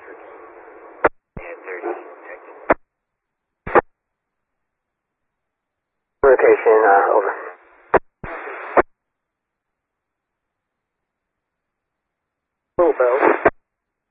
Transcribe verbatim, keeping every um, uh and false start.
And thirty seconds. Location, uh, over. Full belt.